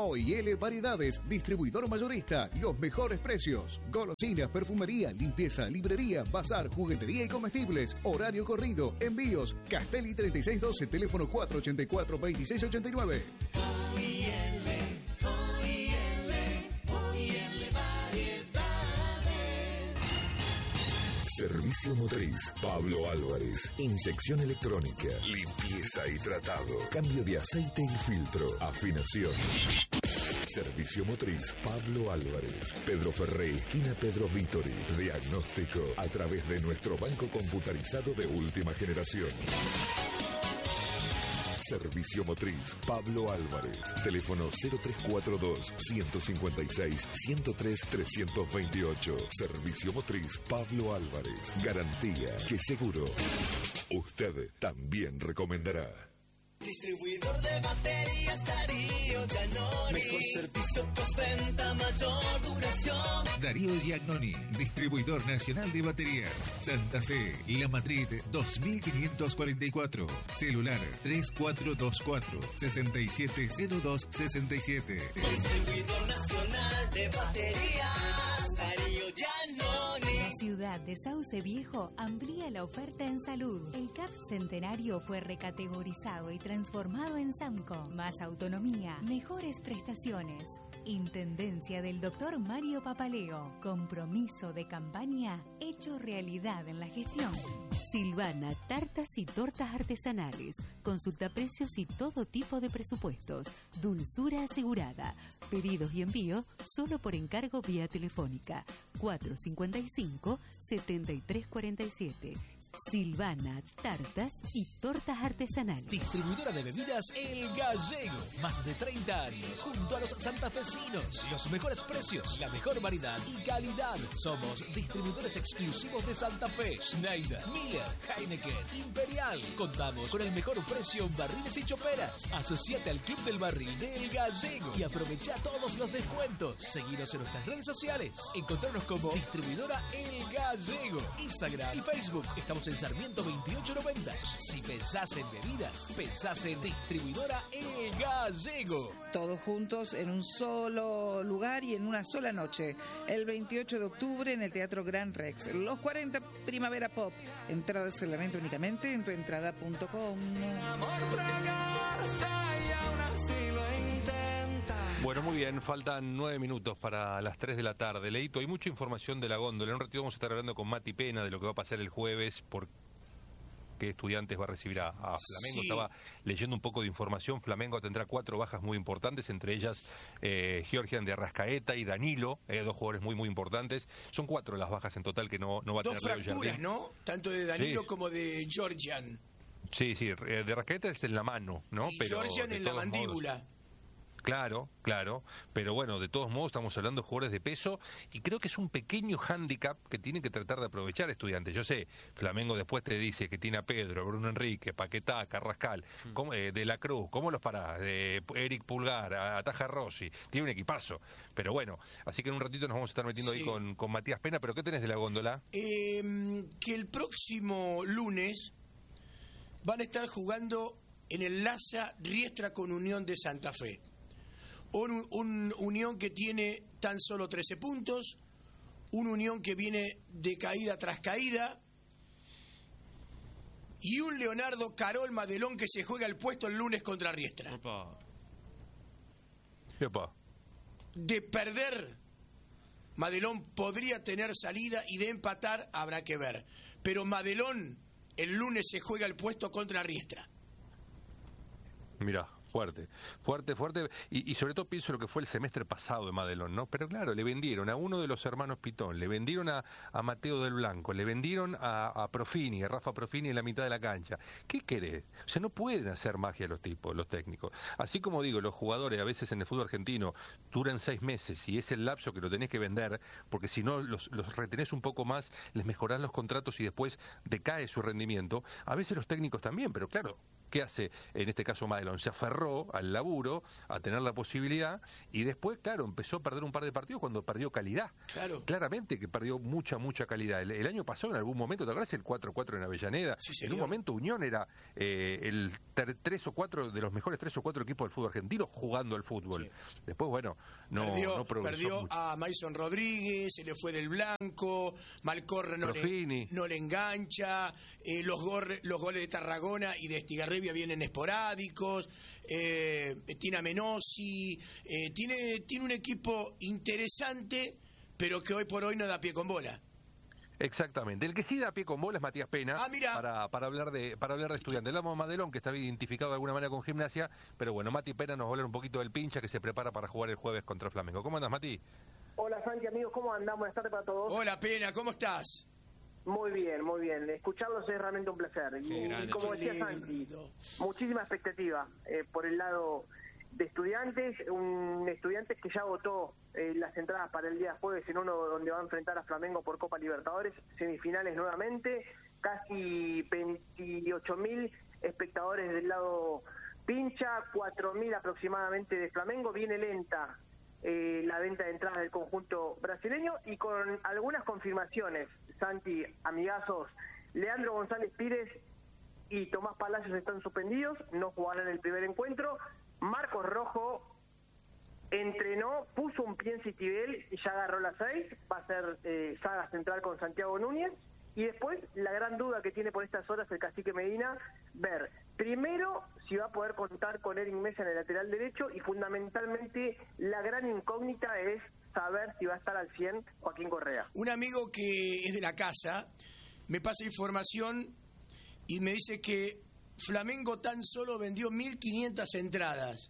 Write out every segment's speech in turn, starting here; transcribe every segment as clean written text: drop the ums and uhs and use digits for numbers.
O&L Variedades, distribuidor mayorista, los mejores precios. Golosinas, perfumería, limpieza, librería, bazar, juguetería y comestibles. Horario corrido, envíos. Castelli 3612, teléfono 484-2689. Servicio motriz Pablo Álvarez. Inyección electrónica, limpieza y tratado, cambio de aceite y filtro, afinación. Servicio motriz Pablo Álvarez. Pedro Ferré, esquina Pedro Vítori. Diagnóstico a través de nuestro banco computarizado de última generación. Servicio motriz Pablo Álvarez. Teléfono 0342-156-103-328. Servicio motriz Pablo Álvarez. Garantía que seguro usted también recomendará. Distribuidor de baterías Darío Giannoni. Mejor servicio, postventa, mayor duración. Darío Giannoni, distribuidor nacional de baterías. Santa Fe, La Madrid 2544. Celular 3424-670267. Distribuidor nacional de baterías Darío Giannoni. La ciudad de Sauce Viejo amplía la oferta en salud. El CAPS Centenario fue recategorizado y transformado en SAMCO. Más autonomía, mejores prestaciones. Intendencia del Dr. Mario Papaleo. Compromiso de campaña hecho realidad en la gestión. Silvana, tartas y tortas artesanales. Consulta precios y todo tipo de presupuestos. Dulzura asegurada. Pedidos y envío solo por encargo vía telefónica. 455-7347. Silvana, tartas y tortas artesanales. Distribuidora de bebidas El Gallego. Más de 30 años junto a los santafesinos. Los mejores precios, la mejor variedad y calidad. Somos distribuidores exclusivos de Santa Fe. Schneider, Miller, Heineken, Imperial. Contamos con el mejor precio en barriles y choperas. Asociate al Club del Barril de El Gallego y aprovecha todos los descuentos. Seguinos en nuestras redes sociales. Encontrarnos como Distribuidora El Gallego. Instagram y Facebook. Estamos en Sarmiento 2890. Si pensás en bebidas, pensás en Distribuidora El Gallego. Todos juntos en un solo lugar y en una sola noche. El 28 de octubre en el Teatro Gran Rex. Los 40 Primavera Pop. Entradas en la venta únicamente en tuentrada.com. Bueno, muy bien, faltan 9 minutos para las 3 de la tarde. Leito, hay mucha información de la góndola. En un ratito vamos a estar hablando con Mati Pena de lo que va a pasar el jueves, por qué Estudiantes va a recibir a Flamengo. Sí. Estaba leyendo un poco de información. Flamengo tendrá 4 bajas muy importantes, entre ellas Georgian de Arrascaeta y Danilo, 2 jugadores muy importantes. Son 4 las bajas en total que no va a tener Leo Jardín. 2 fracturas, ¿no? Tanto de Danilo como de Georgian. Sí, de Arrascaeta es en la mano, ¿no? Y Georgian en la mandíbula. Claro, pero bueno, de todos modos estamos hablando de jugadores de peso y creo que es un pequeño hándicap que tienen que tratar de aprovechar Estudiantes. Yo sé, Flamengo después te dice que tiene a Pedro, Bruno Enrique, Paquetá, Carrascal, De la Cruz, ¿cómo los parás? Eric Pulgar, Ataja Rossi, tiene un equipazo, pero bueno, así que en un ratito nos vamos a estar metiendo ahí con Matías Pena. ¿Pero qué tenés de la góndola? Que el próximo lunes van a estar jugando en el Laza Riestra con Unión de Santa Fe. Un Unión que tiene tan solo 13 puntos, un Unión que viene de caída tras caída, y un Leonardo Carol Madelón que se juega el puesto el lunes contra Riestra. Epa. De perder, Madelón podría tener salida, y de empatar habrá que ver. Pero Madelón el lunes se juega el puesto contra Riestra. Mirá. Fuerte. Y sobre todo pienso lo que fue el semestre pasado de Madelón, ¿no? Pero claro, le vendieron a uno de los hermanos Pitón, le vendieron a Mateo del Blanco, le vendieron a Profini, a Rafa Profini en la mitad de la cancha. ¿Qué querés? O sea, no pueden hacer magia los técnicos. Así como digo, los jugadores a veces en el fútbol argentino duran 6 meses y es el lapso que lo tenés que vender, porque si no los retenés un poco más, les mejorás los contratos y después decae su rendimiento. A veces los técnicos también, pero claro, ¿qué hace? En este caso Madelón se aferró al laburo, a tener la posibilidad, y después, claro, empezó a perder un par de partidos cuando perdió calidad. Claro. Claramente que perdió mucha calidad. El año pasado, en algún momento, ¿te acuerdas el 4-4 en Avellaneda? Sí, en un momento Unión era el 3 o 4 de los mejores 3 o 4 equipos del fútbol argentino jugando al fútbol. Sí. Después, bueno, no progresó. Perdió mucho. a Mason Rodríguez, se le fue del blanco, Malcorra no le engancha, los goles de Tarragona y de Estigarribia vienen esporádicos, Tina Menossi, tiene un equipo interesante, pero que hoy por hoy no da pie con bola. Exactamente. El que sí da pie con bola es Matías Pena, para hablar de Estudiantes. Hablamos de Madelón, que está identificado de alguna manera con Gimnasia, pero bueno, Mati Pena nos va a hablar un poquito del pincha que se prepara para jugar el jueves contra Flamengo. ¿Cómo andas, Mati? Hola, Santi, amigos, ¿cómo andan? Buenas tardes para todos. Hola, Pena, ¿cómo estás? Muy bien, muy bien. Escucharlos es realmente un placer. Y como decía Santi, muchísima expectativa por el lado de Estudiantes, un Estudiantes que ya votó las entradas para el día jueves en uno donde va a enfrentar a Flamengo por Copa Libertadores, semifinales nuevamente, casi 28.000 espectadores del lado pincha, 4.000 aproximadamente de Flamengo. Viene lenta la venta de entradas del conjunto brasileño y con algunas confirmaciones. Santi, amigazos, Leandro González Pires y Tomás Palacios están suspendidos, no jugarán el primer encuentro. Marcos Rojo entrenó, puso un pie en Citibel y ya agarró las 6, va a ser saga central con Santiago Núñez. Y después, la gran duda que tiene por estas horas el Cacique Medina, ver primero si va a poder contar con Eric Mesa en el lateral derecho, y fundamentalmente la gran incógnita es saber si va a estar al 100 Joaquín Correa. Un amigo que es de la casa me pasa información y me dice que Flamengo tan solo vendió 1.500 entradas.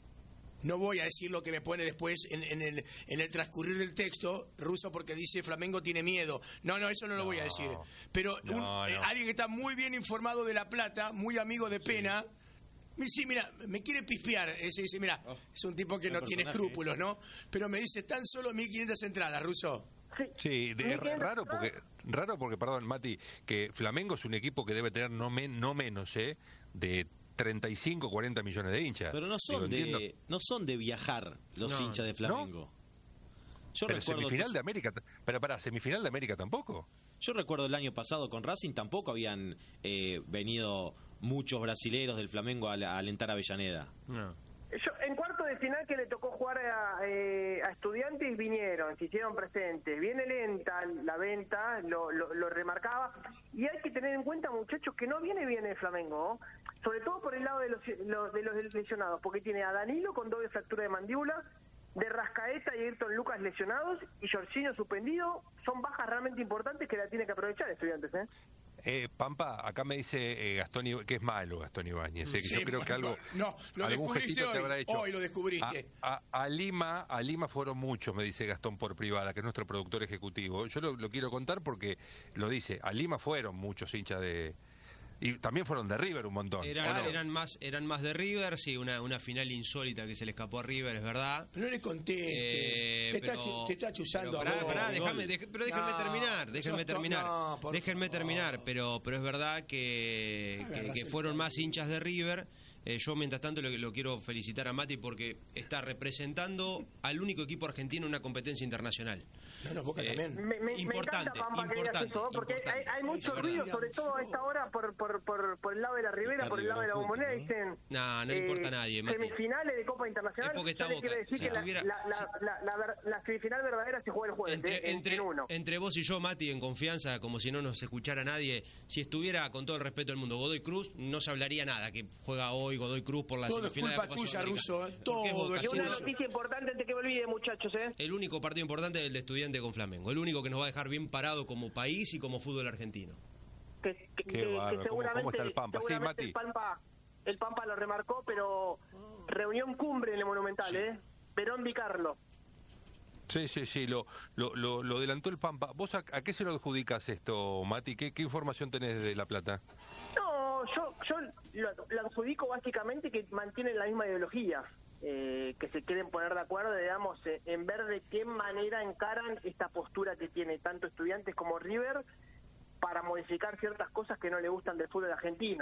No voy a decir lo que me pone después en el transcurrir del texto, Russo, porque dice Flamengo tiene miedo. No, eso no lo voy a decir. Pero alguien que está muy bien informado de La Plata, muy amigo de Pena, sí, mira, me quiere pispear. Dice, mira, es un tipo que no tiene escrúpulos, ¿no? Pero me dice, tan solo 1.500 entradas, Russo. Sí, raro porque, perdón, Mati, que Flamengo es un equipo que debe tener no menos de 35, 40 millones de hinchas. Pero no son de viajar los hinchas de Flamengo. ¿No? Yo recuerdo semifinal de América, pero semifinal de América tampoco. Yo recuerdo el año pasado con Racing tampoco habían venido muchos brasileros del Flamengo a alentar a Avellaneda. No. En cuarto de final que le tocó jugar a Estudiantes vinieron, se hicieron presentes. Viene lenta la venta, lo remarcaba. Y hay que tener en cuenta, muchachos, que no viene bien el Flamengo, sobre todo por el lado de los lesionados, porque tiene a Danilo con doble fractura de mandíbula, de Rascaeta y Ayrton Lucas lesionados, y Jorginho suspendido. Son bajas realmente importantes que la tiene que aprovechar Estudiantes, Pampa, acá me dice Gastón, que es malo Gastón Ibáñez, que yo creo que algo algún gestito te habrá hecho. Hoy lo descubriste. A Lima fueron muchos, me dice Gastón por privada, que es nuestro productor ejecutivo. Yo lo quiero contar porque lo dice, a Lima fueron muchos hinchas y también fueron de River un montón. Eran más de River, sí, una final insólita que se le escapó a River, es verdad. Pero no le contestes, te está chuzando. Déjenme terminar, pero es verdad que fueron más hinchas de River. Yo, mientras tanto, lo quiero felicitar a Mati porque está representando al único equipo argentino en una competencia internacional. Boca también. Me encanta, Pampa, que digas eso, porque hay mucho ruido, sobre todo a esta hora, por el lado de la Ribera, por el lado de la Bombonera, dicen... No le importa a nadie, Mati. Semifinales de Copa Internacional. Es porque está Boca. Quiere decir que la semifinal verdadera se juega el jueves, en uno. Entre vos y yo, Mati, en confianza, como si no nos escuchara nadie, si estuviera, con todo el respeto del mundo, Godoy Cruz, no se hablaría nada, que juega hoy Godoy Cruz por la semifinal. Todo es culpa tuya, Russo. Todo es una noticia importante antes que me olvide, muchachos. El único partido importante es el de Estudiantes con Flamengo. El único que nos va a dejar bien parado como país y como fútbol argentino. Qué bárbaro. ¿Cómo está el Pampa? Sí, Mati. El Pampa lo remarcó, pero reunión cumbre en el Monumental, Perón Di Carlo. Sí, lo adelantó el Pampa. ¿Vos a qué se lo adjudicas esto, Mati? ¿Qué información tenés desde La Plata? No, yo lo adjudico básicamente que mantienen la misma ideología, que se quieren poner de acuerdo, digamos, en ver de qué manera encaran esta postura que tiene tanto Estudiantes como River para modificar ciertas cosas que no le gustan del fútbol argentino.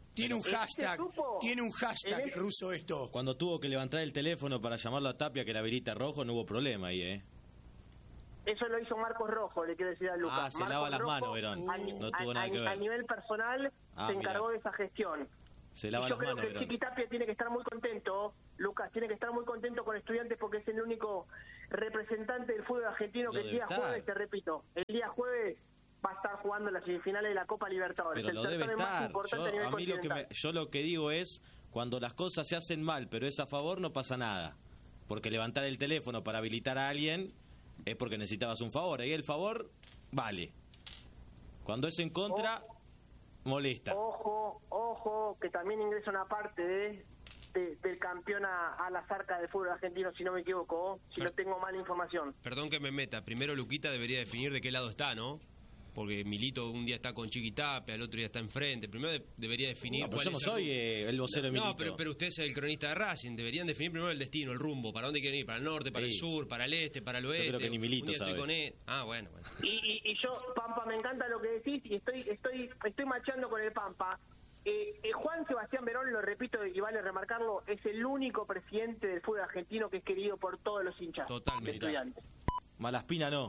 Tiene un hashtag ruso esto. Cuando tuvo que levantar el teléfono para llamarlo a Tapia que la habilita Rojo, no hubo problema ahí, Eso lo hizo Marcos Rojo, le quiero decir a Lucas. Se lava las manos, Verón. No tuvo nada que ver. A nivel personal se encargó de esa gestión. Se lava las manos, Yo creo que Chiqui Tapia tiene que estar muy contento, Lucas, tiene que estar muy contento con Estudiantes porque es el único representante del fútbol argentino que el día jueves, te repito, el día jueves va a estar jugando las semifinales de la Copa Libertadores. Pero lo debe estar. Yo lo que digo es, cuando las cosas se hacen mal, pero es a favor, no pasa nada. Porque levantar el teléfono para habilitar a alguien es porque necesitabas un favor. Ahí el favor vale. Cuando es en contra, molesta. Ojo, que también ingresa una parte del campeón a las arcas del fútbol argentino, si no me equivoco, si no tengo mala información. Perdón que me meta. Primero Luquita debería definir de qué lado está, ¿no? Porque Milito un día está con Chiqui Tapia, el otro día está enfrente. Primero debería definir. No, pero yo no soy el vocero de Milito. No, pero usted es el cronista de Racing. Deberían definir primero el destino, el rumbo. ¿Para dónde quieren ir? ¿Para el norte, para el sur, para el este, para el oeste? Yo creo que ni Milito sabe. Bueno. Y yo, Pampa, me encanta lo que decís y estoy macheando con el Pampa. Juan Sebastián Verón, lo repito y vale remarcarlo, es el único presidente del fútbol argentino que es querido por todos los hinchas de Estudiantes. Malaspina no.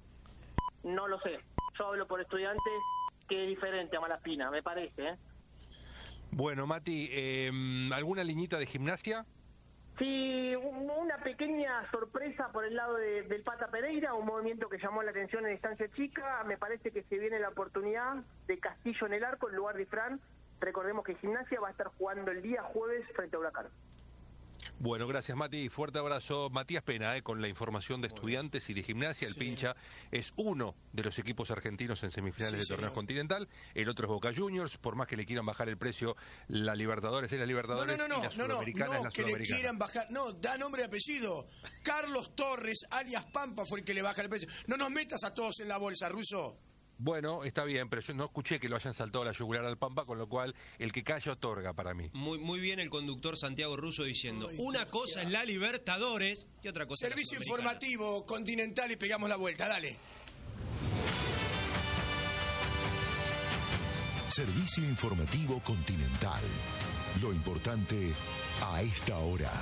No lo sé. Yo hablo por Estudiantes, que es diferente a Malaspina, me parece. Bueno, Mati, ¿alguna liñita de Gimnasia? Sí, una pequeña sorpresa por el lado del Pata Pereira, un movimiento que llamó la atención en distancia chica. Me parece que se viene la oportunidad de Castillo en el arco en lugar de Fran. Recordemos que Gimnasia va a estar jugando el día jueves frente a Huracán. Bueno, gracias Mati, fuerte abrazo. Matías Pena, con la información de Estudiantes y de Gimnasia. El Pincha es uno de los equipos argentinos en semifinales de torneo continental. El otro es Boca Juniors, por más que le quieran bajar el precio, la Libertadores es la Libertadores y la Sudamericana es la que Sudamericana. le quieran bajar, da nombre y apellido. Carlos Torres, alias Pampa, fue el que le baja el precio. No nos metas a todos en la bolsa, Russo. Bueno, está bien, pero yo no escuché que lo hayan saltado a la yugular al Pampa, con lo cual el que calla otorga para mí. Muy bien el conductor Santiago Russo diciendo, una cosa es la Libertadores y otra cosa Servicio es la informativo continental y pegamos la vuelta, dale. Servicio informativo continental. Lo importante a esta hora.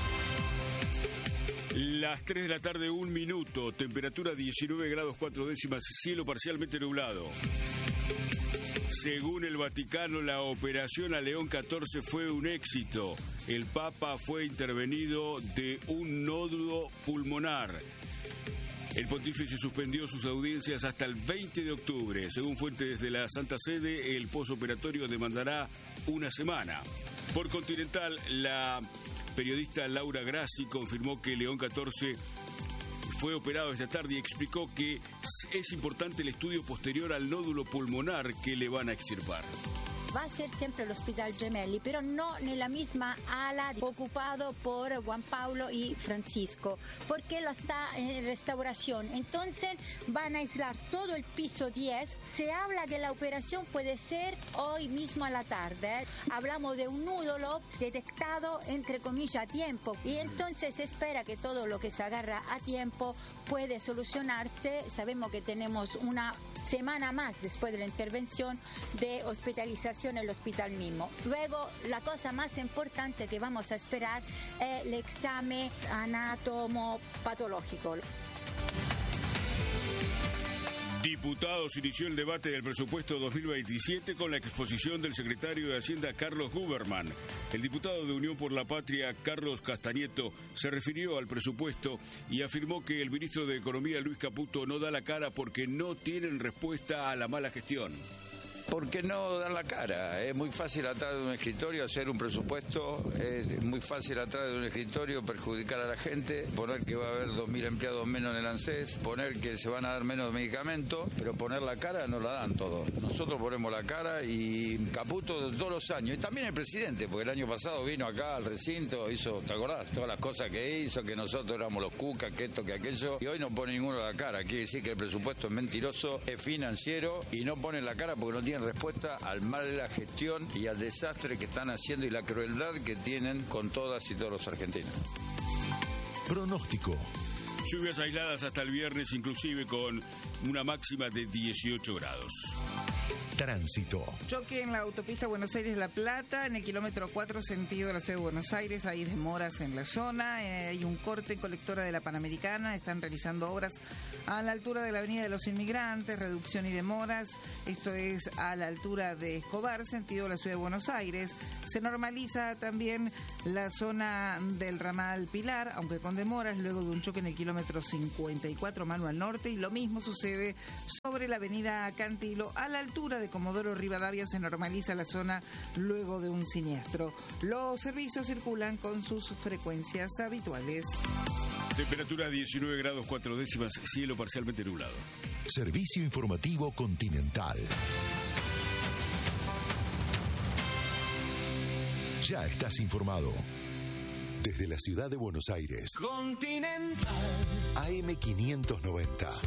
Las 3 de la tarde, 1 minuto, temperatura 19 grados 4 décimas, cielo parcialmente nublado. Según el Vaticano, la operación a León XIV fue un éxito. El Papa fue intervenido de un nódulo pulmonar. El pontífice suspendió sus audiencias hasta el 20 de octubre. Según fuentes de la Santa Sede, el posoperatorio demandará una semana. Por Continental, la periodista Laura Grassi confirmó que León XIV fue operado esta tarde y explicó que es importante el estudio posterior al nódulo pulmonar que le van a extirpar. Va a ser siempre el Hospital Gemelli, pero no en la misma ala ocupado por Juan Pablo y Francisco, porque lo está en restauración. Entonces van a aislar todo el piso 10. Se habla que la operación puede ser hoy mismo a la tarde. Hablamos de un nódulo detectado, entre comillas, a tiempo. Y entonces se espera que todo lo que se agarra a tiempo puede solucionarse. Sabemos que tenemos una semana más después de la intervención de hospitalización en el hospital mismo. Luego, la cosa más importante que vamos a esperar es el examen anatomopatológico. Diputados inició el debate del presupuesto 2027 con la exposición del secretario de Hacienda Carlos Guberman. El diputado de Unión por la Patria, Carlos Castañeto, se refirió al presupuesto y afirmó que el ministro de Economía, Luis Caputo, no da la cara porque no tienen respuesta a la mala gestión. ¿Por qué no dar la cara? Es muy fácil atrás de un escritorio hacer un presupuesto, es muy fácil atrás de un escritorio perjudicar a la gente, poner que va a haber 2.000 empleados menos en el ANSES, poner que se van a dar menos medicamentos, pero poner la cara no la dan todos. Nosotros ponemos la cara y Caputo todos los años, y también el presidente, porque el año pasado vino acá al recinto, hizo, ¿te acordás? Todas las cosas que hizo, que nosotros éramos los cucas, que esto, que aquello, y hoy no pone ninguno la cara. Quiere decir que el presupuesto es mentiroso, es financiero y no ponen la cara porque no tienen respuesta al mal de la gestión y al desastre que están haciendo y la crueldad que tienen con todas y todos los argentinos. Pronóstico. Lluvias aisladas hasta el viernes, inclusive con una máxima de 18 grados. Tránsito. Choque en la autopista Buenos Aires-La Plata, en el kilómetro 4, sentido de la ciudad de Buenos Aires. Hay demoras en la zona. Hay un corte en colectora de la Panamericana. Están realizando obras a la altura de la Avenida de los Inmigrantes, reducción y demoras. Esto es a la altura de Escobar, sentido de la ciudad de Buenos Aires. Se normaliza también la zona del ramal Pilar, aunque con demoras, luego de un choque en el kilómetro 54, mano al norte. Y lo mismo sucede sobre la avenida Cantilo, a la altura de Comodoro Rivadavia. Se normaliza la zona luego de un siniestro. Los servicios circulan con sus frecuencias habituales. Temperatura 19 grados 4 décimas, cielo parcialmente nublado. Servicio informativo Continental. Ya estás informado. Desde la ciudad de Buenos Aires. Continental. AM590.